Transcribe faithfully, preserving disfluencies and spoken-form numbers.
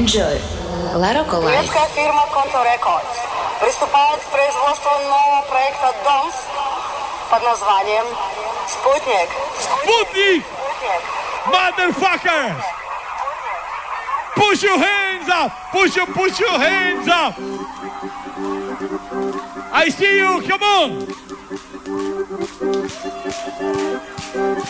Enjoy. La Rock Live. Немецкая фирма Conto Records приступает к производству нового проекта Донс под названием «Спутник». Спутник! Motherfuckers! Push your hands up! Push your, push your hands up! I see you, come on!